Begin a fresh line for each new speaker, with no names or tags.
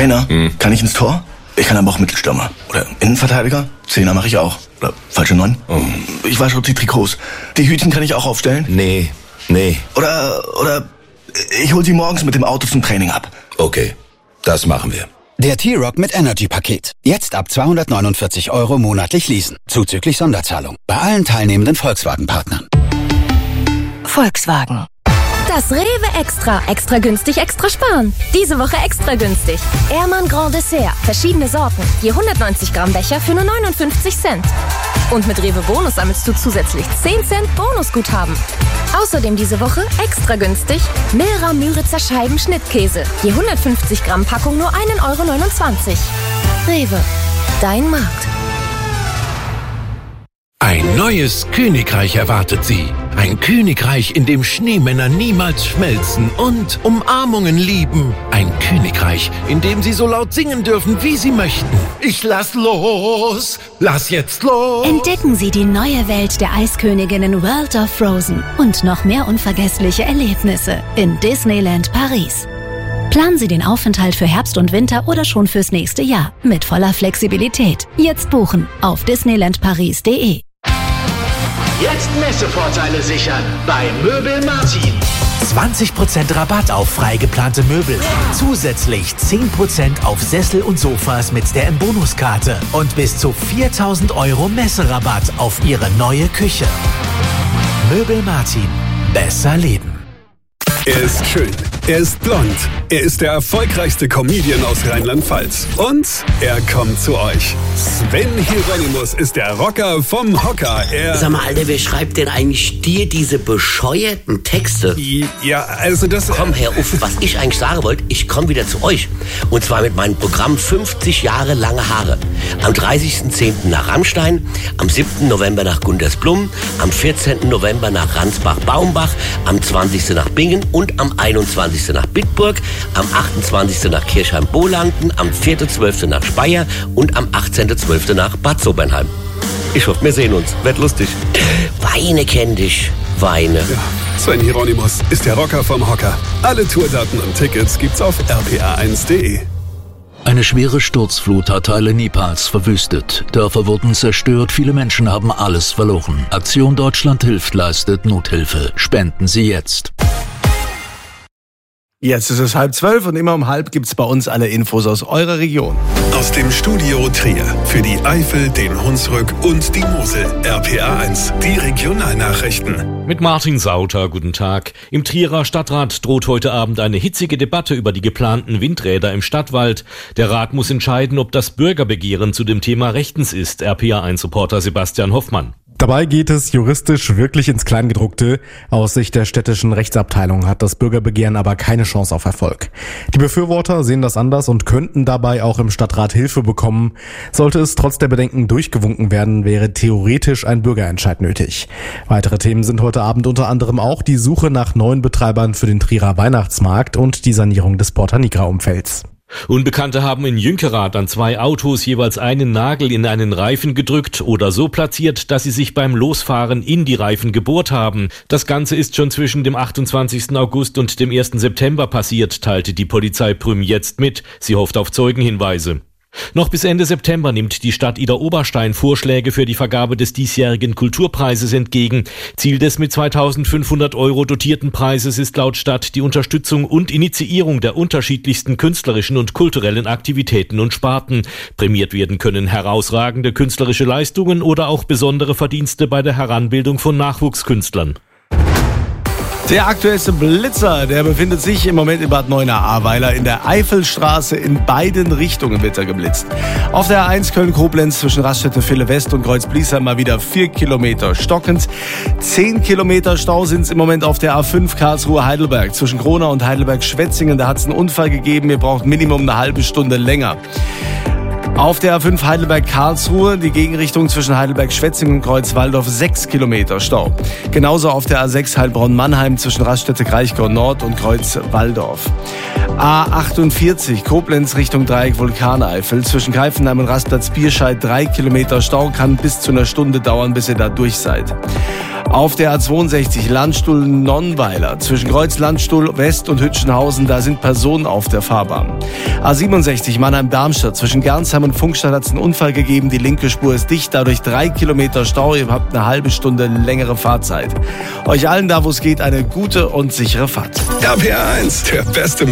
Trainer, kann ich ins Tor? Ich kann aber auch Mittelstürmer. Oder Innenverteidiger? Zehner mache ich auch. Oder falsche 9? Ich wasche auch die Trikots. Die Hütchen kann ich auch aufstellen?
Nee.
Oder ich hol sie morgens mit dem Auto zum Training ab.
Okay, das machen wir.
Der T-Roc mit Energy-Paket. Jetzt ab 249 € monatlich leasen. Zuzüglich Sonderzahlung. Bei allen teilnehmenden Volkswagen-Partnern.
Volkswagen. Das Rewe Extra. Extra günstig, extra sparen. Diese Woche extra günstig. Ehrmann Grand Dessert. Verschiedene Sorten. Je 190 Gramm Becher für nur 59 Cent. Und mit Rewe Bonus sammelst du zusätzlich 10 Cent Bonusguthaben. Außerdem diese Woche extra günstig Milra Müritzer Scheiben Schnittkäse. Je 150 Gramm Packung nur 1,29 €. Rewe. Dein Markt.
Ein neues Königreich erwartet Sie. Ein Königreich, in dem Schneemänner niemals schmelzen und Umarmungen lieben. Ein Königreich, in dem Sie so laut singen dürfen, wie Sie möchten. Ich lass los! Lass jetzt los!
Entdecken Sie die neue Welt der Eisköniginnen World of Frozen und noch mehr unvergessliche Erlebnisse in Disneyland Paris. Planen Sie den Aufenthalt für Herbst und Winter oder schon fürs nächste Jahr mit voller Flexibilität. Jetzt buchen auf disneylandparis.de.
Jetzt Messevorteile sichern bei Möbel Martin.
20% Rabatt auf frei geplante Möbel. Zusätzlich 10% auf Sessel und Sofas mit der M-Bonus-Karte. Und bis zu 4.000 € Messerabatt auf Ihre neue Küche. Möbel Martin. Besser leben.
Er ist schön, er ist blond, er ist der erfolgreichste Comedian aus Rheinland-Pfalz. Und er kommt zu euch. Sven Hieronymus ist der Rocker vom Hocker.
Sag mal, Alter, wer schreibt denn eigentlich dir diese bescheuerten Texte?
Ja, also das...
Komm, Herr Uff, was ich eigentlich sagen wollte, ich komme wieder zu euch. Und zwar mit meinem Programm 50 Jahre lange Haare. Am 30.10. nach Rammstein, am 7. November nach Gundersblum, am 14. November nach Ransbach-Baumbach, am 20. nach Bingen und am 21. nach Bitburg, am 28. nach Kirchheim-Bohlanden, am 4.12. nach Speyer und am 18.12. nach Bad Sobernheim. Ich hoffe, wir sehen uns. Wird lustig. Weine kenn dich. Weine.
Ja, Sven Hieronymus ist der Rocker vom Hocker. Alle Tourdaten und Tickets gibt's auf rpa1.de.
Eine schwere Sturzflut hat Teile Nepals verwüstet. Dörfer wurden zerstört, viele Menschen haben alles verloren. Aktion Deutschland hilft leistet Nothilfe. Spenden Sie jetzt.
Jetzt ist es 11:30 und immer um 11 gibt's bei uns alle Infos aus eurer Region.
Aus dem Studio Trier für die Eifel, den Hunsrück und die Mosel. RPA1, die Regionalnachrichten.
Mit Martin Sauter, guten Tag. Im Trierer Stadtrat droht heute Abend eine hitzige Debatte über die geplanten Windräder im Stadtwald. Der Rat muss entscheiden, ob das Bürgerbegehren zu dem Thema rechtens ist. RPA1-Reporter Sebastian Hoffmann.
Dabei geht es juristisch wirklich ins Kleingedruckte. Aus Sicht der städtischen Rechtsabteilung hat das Bürgerbegehren aber keine Chance auf Erfolg. Die Befürworter sehen das anders und könnten dabei auch im Stadtrat Hilfe bekommen. Sollte es trotz der Bedenken durchgewunken werden, wäre theoretisch ein Bürgerentscheid nötig. Weitere Themen sind heute Abend unter anderem auch die Suche nach neuen Betreibern für den Trierer Weihnachtsmarkt und die Sanierung des Porta Nigra-Umfelds.
Unbekannte haben in Jünkerath an 2 Autos jeweils einen Nagel in einen Reifen gedrückt oder so platziert, dass sie sich beim Losfahren in die Reifen gebohrt haben. Das Ganze ist schon zwischen dem 28. August und dem 1. September passiert, teilte die Polizei Prüm jetzt mit. Sie hofft auf Zeugenhinweise. Noch bis Ende September nimmt die Stadt Idar-Oberstein Vorschläge für die Vergabe des diesjährigen Kulturpreises entgegen. Ziel des mit 2.500 € dotierten Preises ist laut Stadt die Unterstützung und Initiierung der unterschiedlichsten künstlerischen und kulturellen Aktivitäten und Sparten. Prämiert werden können herausragende künstlerische Leistungen oder auch besondere Verdienste bei der Heranbildung von Nachwuchskünstlern.
Der aktuellste Blitzer, der befindet sich im Moment in Bad Neuenahr-Ahrweiler. In der Eifelstraße in beiden Richtungen wird er geblitzt. Auf der A1 Köln-Koblenz zwischen Raststätte-Ville West und Kreuz-Bliesheim mal wieder 4 Kilometer stockend. 10 Kilometer Stau sind es im Moment auf der A5 Karlsruhe-Heidelberg. Zwischen Kronau und Heidelberg-Schwetzingen, da hat es einen Unfall gegeben. Ihr braucht Minimum eine halbe Stunde länger. Auf der A5 Heidelberg-Karlsruhe, die Gegenrichtung zwischen Heidelberg-Schwetzingen und Kreuz-Walldorf, 6 Kilometer Stau. Genauso auf der A6 Heilbronn-Mannheim zwischen Raststätte-Kraichgau Nord und Kreuz-Walldorf. A48 Koblenz Richtung Dreieck Vulkaneifel zwischen Greifenheim und Rastplatz Bierscheid, 3 Kilometer Stau, kann bis zu einer Stunde dauern, bis ihr da durch seid. Auf der A62 Landstuhl-Nonnweiler zwischen Kreuz Landstuhl West und Hütchenhausen, da sind Personen auf der Fahrbahn. A67 Mannheim-Darmstadt zwischen Gernsheim und Funkstadt hat es einen Unfall gegeben. Die linke Spur ist dicht, dadurch 3 Kilometer Stau. Ihr habt eine halbe Stunde längere Fahrzeit. Euch allen da, wo es geht, eine gute und sichere Fahrt.
RPR 1, der beste